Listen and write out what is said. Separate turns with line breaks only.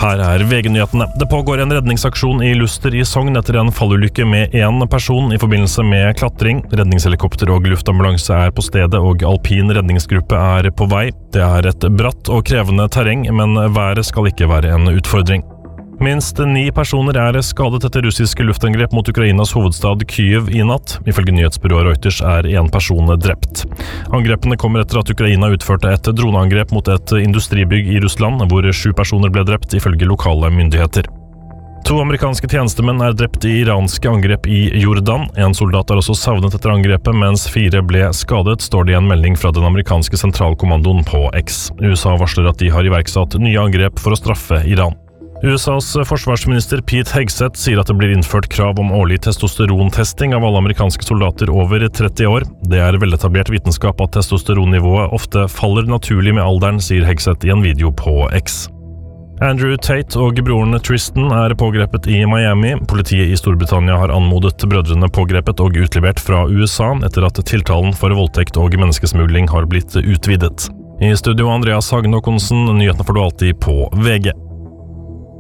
Her VG-nyhetene. Det pågår en redningsaksjon i Luster i Sogn etter en fallulykke med en person i forbindelse med klatring. Redningshelikopter og luftambulanse på stedet, og alpin redningsgruppe på vei. Det et bratt og krevende terreng, men været skal ikke være en utfordring. Minst 9 personer skadet etter russiske luftangrep mot Ukrainas hovedstad Kyiv i natt. Ifølge nyhetsbyrået Reuters en person drept. Angrepene kommer etter at Ukraina utførte et droneangrep mot et industribygg i Russland, hvor 7 personer ble drept ifølge lokale myndigheter. 2 amerikanske tjenestemenn drept i iranske angrep i Jordan. En soldat også savnet etter angrepet, mens 4 ble skadet, står det i en melding fra den amerikanske sentralkommandoen på X. USA varsler at de har iverksatt nye angrep for å straffe Iran. USAs forsvarsminister Pete Hegseth sier at det blir innført krav om årlig testosterontesting av alle amerikanske soldater over 30 år. Det veletablert vitenskap at testosteronnivået ofte faller naturlig med alderen, sier Hegseth i en video på X. Andrew Tate og broren Tristan pågrepet i Miami. Politiet i Storbritannia har anmodet brødrene pågrepet og utlevert fra USA etter at tiltalen for voldtekt og menneskesmugling har blitt utvidet. I studio Andreas Hagen Håkonsen, nyhetene får du alltid på VG.